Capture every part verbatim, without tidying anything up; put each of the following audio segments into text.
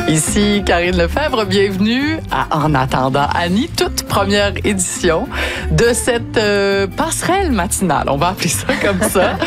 Ici Karine Lefebvre, bienvenue à En attendant Annie, toute première édition de cette euh, passerelle matinale, on va appeler ça comme ça.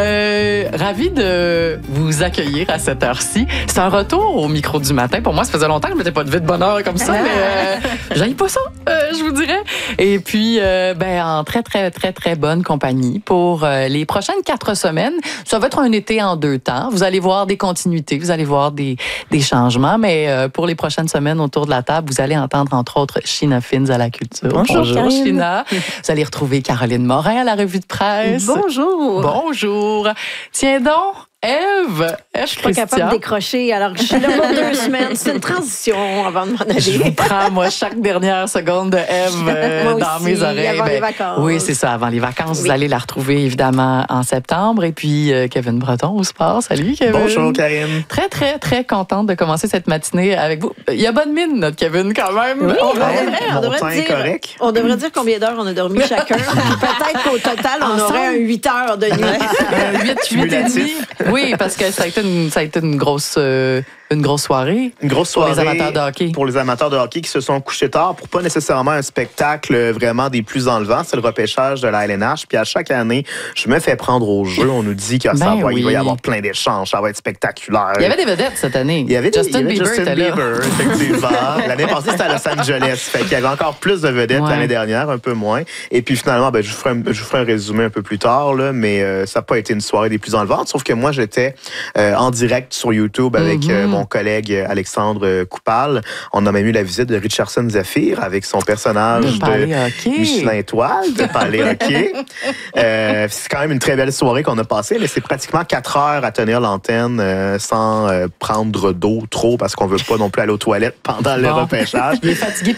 Euh, ravi de vous accueillir à cette heure-ci. C'est un retour au micro du matin. Pour moi, ça faisait longtemps que je ne m'étais pas levée de bonne heure comme ça, mais euh, j'aille pas ça, euh, je vous dirais. Et puis, euh, ben, en très, très, très, très bonne compagnie pour euh, les prochaines quatre semaines. Ça va être un été en deux temps. Vous allez voir des continuités, vous allez voir des, des changements, mais euh, pour les prochaines semaines autour de la table, vous allez entendre entre autres Sheena Fins à la culture. Bonjour, Bonjour Sheena. Vous allez retrouver Caroline Morin à la revue de presse. Bonjour. Bonjour. Tiens donc, Ève. Je suis pas capable de décrocher alors que je suis là pour deux semaines. C'est une transition avant de m'en aller. Je vous prends, moi, chaque dernière seconde de Ève euh, moi dans aussi, mes oreilles. avant ben, les vacances. Oui, c'est ça, avant les vacances. Oui. Vous allez la retrouver évidemment en septembre. Et puis, euh, Kevin Breton au sport. Salut, Kevin. Bonjour, Karine. Très, très, très contente de commencer cette matinée avec vous. Il y a bonne mine, notre Kevin, quand même. Oui, On on va- devrait, on Mon devrait teint est dire, correct. on devrait dire combien d'heures on a dormi chacun. Peut-être qu'au total, on Ensemble? aurait un huit heures de nuit. Euh, huit, huit et demi. Oui, parce que ça a été une, ça a été une grosse, euh, une grosse soirée. Une grosse Pour soirée les amateurs de hockey. Pour les amateurs de hockey qui se sont couchés tard pour pas nécessairement un spectacle vraiment des plus enlevants. C'est le repêchage de la L N H. Puis à chaque année, je me fais prendre au jeu. On nous dit que ça Ben va, il va oui. y avoir plein d'échanges. Ça va être spectaculaire. Il y avait des vedettes cette année. Il y avait des- Justin il y avait Bieber Justin était là. Bieber, effectivement. L'année passée, c'était à Los Angeles. Fait qu'il y avait encore plus de vedettes Ouais. l'année dernière, un peu moins. Et puis finalement, ben, je, vous ferai un, je vous ferai un résumé un peu plus tard, là, mais euh, ça n'a pas été une soirée des plus enlevantes. Sauf que moi, j'étais euh, en direct sur YouTube avec Mm-hmm. euh, mon collègue euh, Alexandre Coupal. On a même eu la visite de Richardson Zephyr avec son personnage De de, parler hockey. Michelin Étoile, de parler hockey. Euh, c'est quand même une très belle soirée qu'on a passée, mais c'est pratiquement quatre heures à tenir l'antenne euh, sans euh, prendre d'eau trop parce qu'on veut pas non plus aller aux toilettes pendant le Bon. repêchage. Il est fatigué